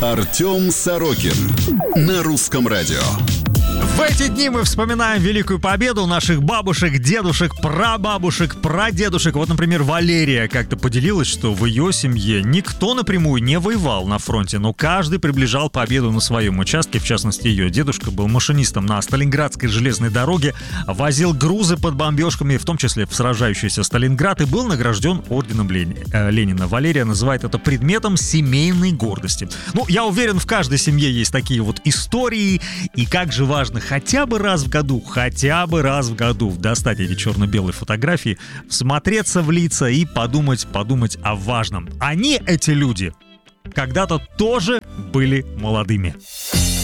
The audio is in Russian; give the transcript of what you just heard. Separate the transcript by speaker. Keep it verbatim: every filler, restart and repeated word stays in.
Speaker 1: Артем Сорокин на Русском радио.
Speaker 2: В эти дни мы вспоминаем Великую Победу наших бабушек, дедушек, прабабушек, прадедушек. Вот, например, Валерия как-то поделилась, что в ее семье никто напрямую не воевал на фронте, но каждый приближал победу на своем участке. В частности, ее дедушка был машинистом на Сталинградской железной дороге, возил грузы под бомбежками, в том числе в сражающийся Сталинград, и был награжден орденом Ленина. Валерия называет это предметом семейной гордости. Ну, я уверен, в каждой семье есть такие вот истории, и как же важно хотя бы раз в году, хотя бы раз в году достать эти черно-белые фотографии, всмотреться в лица и подумать, подумать о важном. Они, эти люди, когда-то тоже были молодыми.